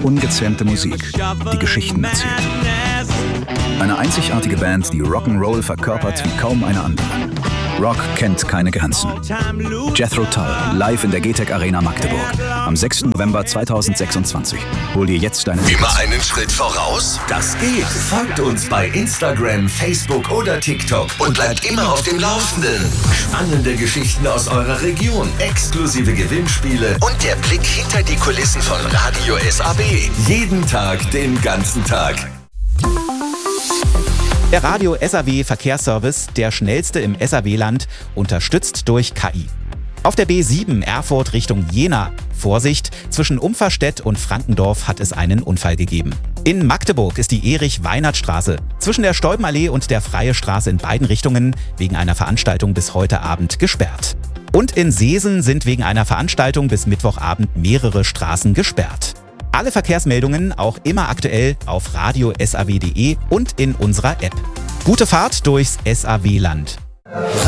Ungezähmte Musik, die Geschichten erzählt. Eine einzigartige Band, die Rock'n'Roll verkörpert wie kaum eine andere. Rock kennt keine Grenzen. Jethro Tull, live in der GTEC Arena Magdeburg. Am 6. November 2026. Hol dir jetzt deine Tickets. Immer einen Schritt voraus? Das geht. Folgt uns bei Instagram, Facebook oder TikTok und bleibt immer auf dem Laufenden. Spannende Geschichten aus eurer Region, exklusive Gewinnspiele und der Blick hinter die Kulissen von Radio SAW. Jeden Tag, den ganzen Tag. Der Radio SAW Verkehrsservice, der schnellste im SAW-Land, unterstützt durch KI. Auf der B7 Erfurt Richtung Jena. Vorsicht, zwischen Umferstedt und Frankendorf hat es einen Unfall gegeben. In Magdeburg ist die Erich-Weinert-Straße zwischen der Stolpenallee und der Freie Straße in beiden Richtungen wegen einer Veranstaltung bis heute Abend gesperrt. Und in Seesen sind wegen einer Veranstaltung bis Mittwochabend mehrere Straßen gesperrt. Alle Verkehrsmeldungen auch immer aktuell auf radiosaw.de und in unserer App. Gute Fahrt durchs SAW-Land.